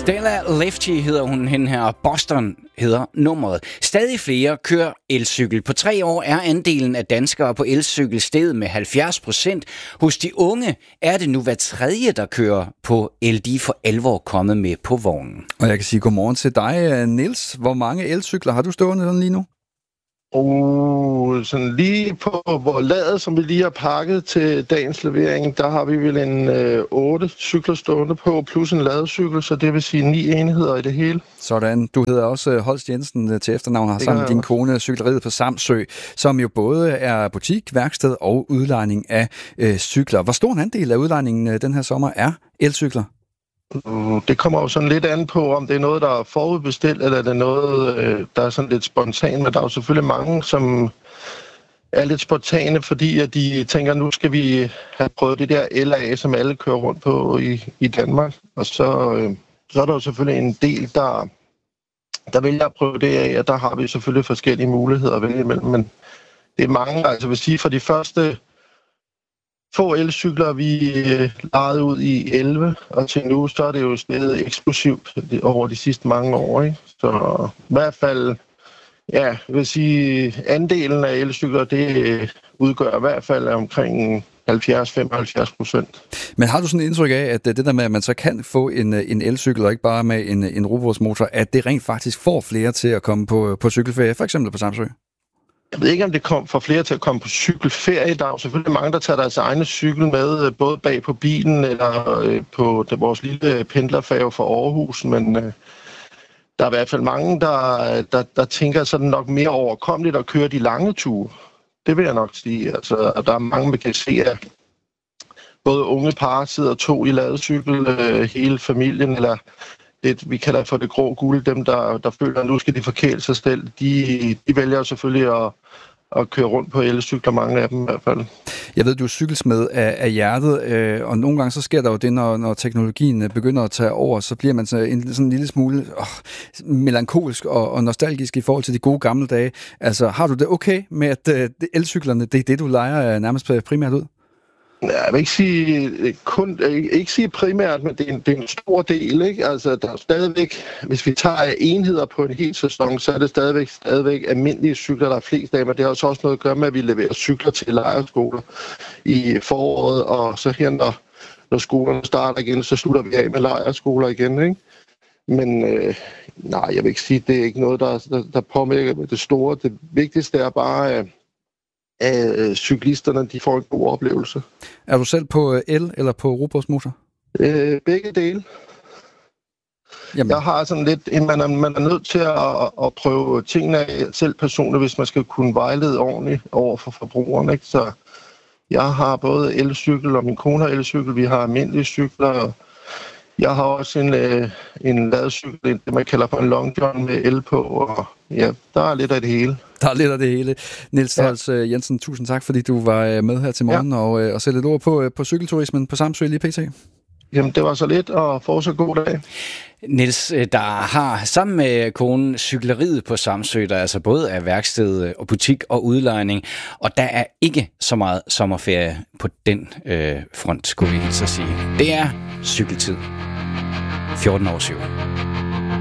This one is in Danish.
Stella Lefty hedder hun, hende her, og Boston hedder nummeret. Stadig flere kører elcykel. På 3 år er andelen af danskere på elcykel steget med 70%. Hos de unge er det nu hver tredje, der kører på el. De er for alvor kommet med på vognen. Og jeg kan sige godmorgen til dig, Niels. Hvor mange elcykler har du stående sådan lige nu? Sådan lige på hvor ladet, som vi lige har pakket til dagens levering, der har vi vel en 8 cykler stående på, plus en ladecykel, så det vil sige 9 enheder i det hele. Sådan. Du hedder også Holst Jensen til efternavn, har sammen med din kone cykleriet på Samsø, som jo både er butik, værksted og udlejning af cykler. Hvor stor en andel af udlejningen den her sommer er elcykler? Det kommer jo sådan lidt an på, om det er noget, der er forudbestilt, eller det er noget, der er sådan lidt spontant. Men der er jo selvfølgelig mange, som er lidt spontane, fordi at de tænker, nu skal vi have prøvet det der LA, som alle kører rundt på i Danmark. Og så er der jo selvfølgelig en del, der vælger at prøve det af, og der har vi selvfølgelig forskellige muligheder at vælge imellem. Men det er mange, altså vil sige, for de første få elcykler, vi lejede ud i 11, og til nu, så er det jo stedet eksplosivt over de sidste mange år, ikke? Så i hvert fald, ja, jeg vil sige, andelen af elcykler, det udgør i hvert fald omkring 70-75%. Men har du sådan et indtryk af, at det der med, at man så kan få en elcykel, og ikke bare med en robotsmotor, at det rent faktisk får flere til at komme på cykelferie, for eksempel på Samsø? Jeg ved ikke, om det får flere til at komme på cykelferie. Der er jo selvfølgelig mange, der tager deres egne cykel med, både bag på bilen eller på vores lille pendlerfærge fra Aarhus. Men der er i hvert fald mange, der tænker sådan nok mere overkommeligt at køre de lange ture. Det vil jeg nok sige. Altså, der er mange, man kan se, at både unge par sidder 2 i ladecykel, hele familien, eller det, vi kalder for det grå guld, dem der føler, at nu skal de forkæle sig selv, de vælger selvfølgelig at køre rundt på elcykler, mange af dem i hvert fald. Jeg ved, du er cykelsmed af hjertet, og nogle gange så sker der jo det, når teknologien begynder at tage over, så bliver man sådan en lille smule melankolsk og nostalgisk i forhold til de gode gamle dage. Altså, har du det okay med, at elcyklerne, det er det, du leger nærmest primært ud? Ja, jeg vil ikke sige primært, men det er en stor del, ikke? Altså, der er stadigvæk, hvis vi tager enheder på en hel sæson, så er det stadigvæk almindelige cykler, der er flest af, men det har så også noget at gøre med, at vi leverer cykler til lejrskoler i foråret, og så her, når skolerne starter igen, så slutter vi af med lejrskoler igen, ikke? Men nej, jeg vil ikke sige, det er ikke noget, der påvirker det store. Det vigtigste er bare, at cyklisterne, de får en god oplevelse. Er du selv på el eller på robotsmotor? Begge dele. Jamen. Jeg har sådan lidt, man er nødt til at prøve tingene af selv personligt, hvis man skal kunne vejlede ordentligt over for forbrugeren, ikke? Så jeg har både elcykel, og min kone har elcykel, vi har almindelige cykler, og jeg har også en ladecykel, det man kalder for en long john med el på, og ja, der er lidt af det hele. Der er lidt af det hele. Niels Holst Jensen, tusind tak, fordi du var med her til morgen og sætte et ord på cykelturismen på Samsø lige pt. Jamen, det var så lidt, og fortsat god dag. Niels, der har sammen med konen cykleriet på Samsø, der altså både er værksted og butik og udlejning, og der er ikke så meget sommerferie på den front, skulle vi så sige. Det er cykeltid. 14 år 7.